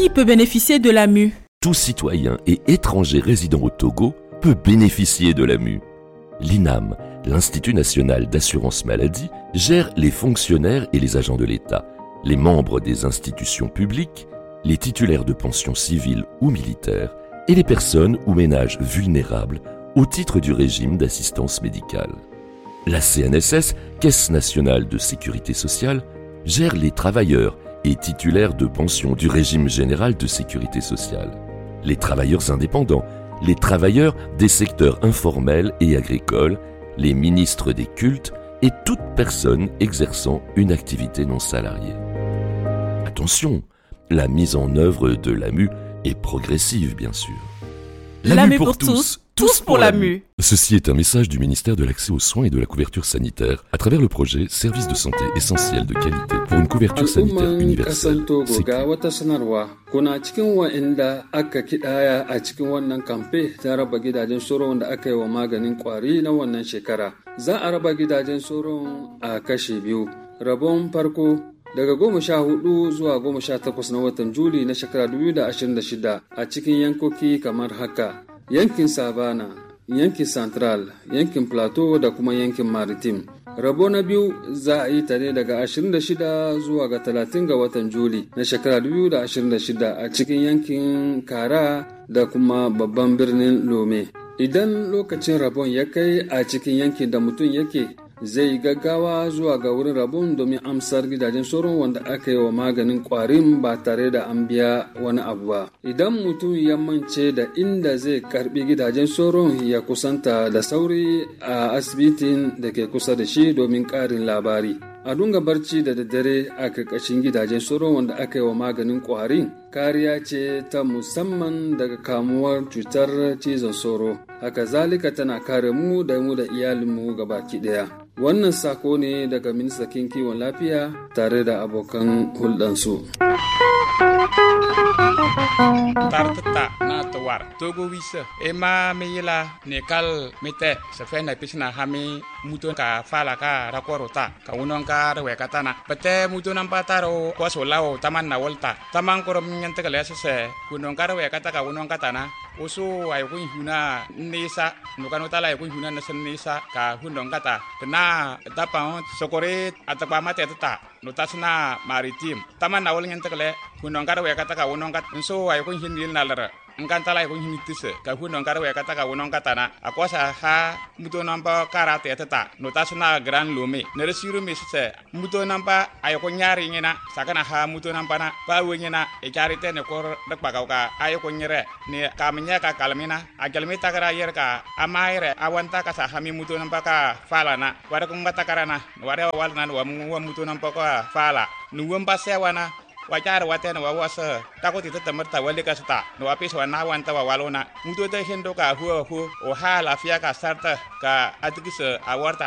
Qui peut bénéficier de la MU? Tout citoyen et étranger résidant au Togo peut bénéficier de la MU. L'INAM, l'Institut national d'assurance maladie, gère les fonctionnaires et les agents de l'État, les membres des institutions publiques, les titulaires de pensions civiles ou militaires et les personnes ou ménages vulnérables au titre du régime d'assistance médicale. La CNSS, Caisse nationale de sécurité sociale, gère les travailleurs et titulaires de pensions du régime général de sécurité sociale, les travailleurs indépendants, les travailleurs des secteurs informels et agricoles, les ministres des cultes et toute personne exerçant une activité non salariée. Attention, la mise en œuvre de la MU est progressive, bien sûr. La MU pour tous, tous pour la MU. Ceci est un message du ministère de l'Accès aux soins et de la couverture sanitaire à travers le projet Services de santé essentiels de qualité pour une couverture sanitaire universelle. wata sanarwa kuna cikin wa'inda aka kidaya a cikin wannan kamfe ta raba gidajen soron da aka yi wa maganin kwari na wannan shekara. Za a raba gidajen soron a kashe biyu. Rabon farko daga 14 zuwa 18 na watan Juli na shekara 2026 a cikin yankoki kamar haka: yankin Savana, yankin Central, yankin Plateau da kuma yankin Maritime. Rabo na biyu za a yi ta ne daga 26 zuwa ga 30 ga watan Juli na shekara 2026 a cikin yankin Kara da kuma babban birnin Lome. Idan lokacin rabon ya kai a cikin yankin da mutum yake, zai gaggawa zuwa ga wurin rabon domin amsar gidajen sauron wanda aka yi wa maganin kwarin ba tare da an biya wani abu ba. Idan mutum ya mance da inda zai karbi gidajen sauron, ya kusanta da sauri a asibitin da ke kusa da shi domin karin labari. A dunga barci da daddare a karkashin gidajen sauron wanda aka yi wa maganin kwarin kariya ce ta musamman daga kamuwar cutar cizon sauro. Haka zalika tana kare mu da iyalinmu gabaki daya. Wannan sako ne daga ministan kiwon lafiya tare da abokan hulɗansu. Tartata na tawar Togo wisa ema meyila nekal mete sefe na pisna hami muton ka fala ka rakorota ka unon ka rewe katana pete muton ampataro kwaso lao taman na volta taman korom nyante kale se kunon ka rewe kata ka unon katana oso ay kun huna nisa no kanota la kun huna nasen nisa ka hunon kata na tapa sokore atapa mate tata no tasna maritim taman na wol nyante kale kunon ka rewe kata ka unon kat so ay kun hindi nalara nganta la kun hindi tise ka hunon ka rewe kata ka unon katana akwasa ha muton namba karate tata no tasna gran lome ne resiru messe muton namba ay kun nyari ngina sakana ha muton namba na ba wenyina e charite ne kor dak pagauka ay kun nyere ne kamnya ka kalmina agalmi takara yer ka amaire awanta ka sa hami muton namba ka fala na wara kun batakarana wara walna wa muton namba ka fala nuwamba sewana wajar watena wawasa takoti tatamarta wale kasta no apis wana wanta walona muto te hendo ka hu o hala afia ka sarta ka atikisa awarta